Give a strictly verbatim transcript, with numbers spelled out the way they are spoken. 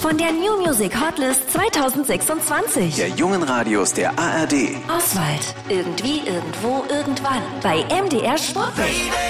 von der New Music Hotlist zwanzig sechsundzwanzig. Der jungen Radios der A R D. Oswald. Irgendwie, irgendwo, irgendwann. Bei M D R Sportbild.